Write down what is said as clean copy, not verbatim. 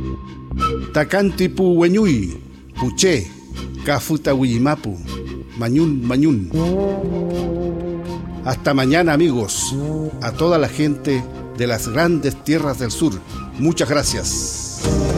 Tacantipu Hueñuy, Puché, Cafuta Huimapu, Mañún, Mañún. Hasta mañana, amigos. A toda la gente de las grandes tierras del sur, muchas gracias.